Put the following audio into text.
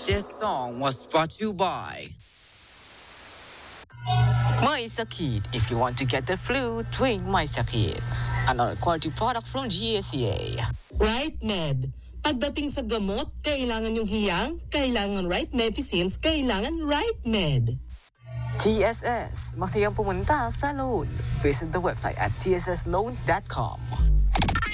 This song was brought to you by My Sakit. If you want to get the flu, drink My Sakit. Another quality product from GSCA. Right Med. Pagdating sa gamot, kailangan yung hiyang, kailangan right medicines, kailangan right med. TSS. Masayang pumunta sa loan. Visit the website at tssloan.com.